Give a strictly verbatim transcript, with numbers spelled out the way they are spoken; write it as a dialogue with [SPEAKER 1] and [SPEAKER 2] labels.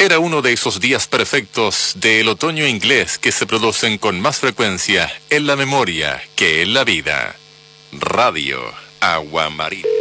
[SPEAKER 1] Era uno de esos días perfectos del otoño inglés que se producen con más frecuencia en la memoria que en la vida. Radio Agua Marina.